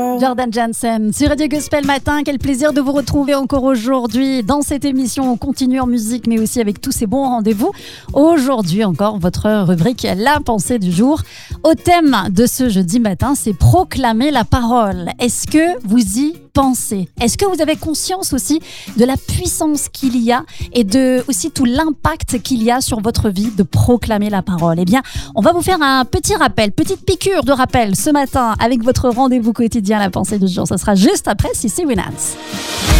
Jordan Jansen sur Radio Gospel Matin. Quel plaisir de vous retrouver encore aujourd'hui dans cette émission. On continue en musique mais aussi avec tous ces bons rendez-vous. Aujourd'hui encore votre rubrique La pensée du jour. Au thème de ce jeudi matin, c'est proclamer la parole. Est-ce que vous y pensez? Est-ce que vous avez conscience aussi de la puissance qu'il y a et de aussi tout l'impact qu'il y a sur votre vie de proclamer la parole? Eh bien, on va vous faire un petit rappel, petite piqûre de rappel ce matin avec votre rendez-vous quotidien La pensée du jour. Ça sera juste après CeCe Winans.